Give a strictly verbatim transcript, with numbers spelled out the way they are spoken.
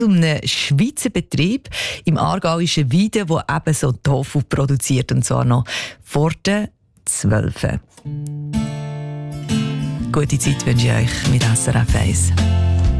um einen Schweizer Betrieb im aargauischen Weiden, der eben so Tofu produziert, und zwar noch vor der zwölf. Gute Zeit wünsche ich euch mit S R F eins.